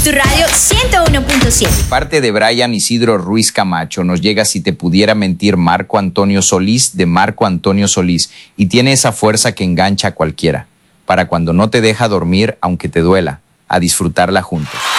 Tu radio 101.7. Parte de Brian Isidro Ruiz Camacho nos llega Si te pudiera mentir, Marco Antonio Solís, de Marco Antonio Solís, y tiene esa fuerza que engancha a cualquiera, para cuando no te deja dormir aunque te duela, a disfrutarla juntos.